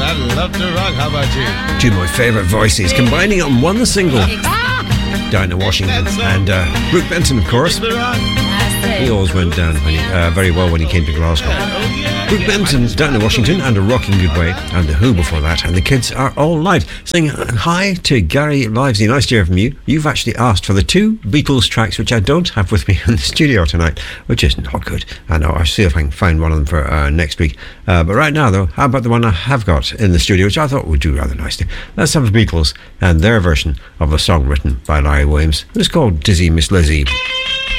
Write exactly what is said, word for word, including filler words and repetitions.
I love to rock. How about you? Two of my favourite voices combining on one single. Down in Washington. And uh, Brooke Benton, of course. He always went down when he, uh, very well when he came to Glasgow. Brooke Benton, Down in Washington, and A Rocking Good Way, and The Who before that. And the Kids Are All Night. Saying hi to Gary Livesey. Nice to hear from you. You've actually asked for the two Beatles tracks, which I don't have with me in the studio tonight, which is not good. I know, I'll see if I can find one of them for uh, next week. Uh, but right now, though, how about the one I have got in the studio, which I thought would do rather nicely. Let's have the Beatles and their version of a song written by Larry Williams. It's called Dizzy Miss Lizzie.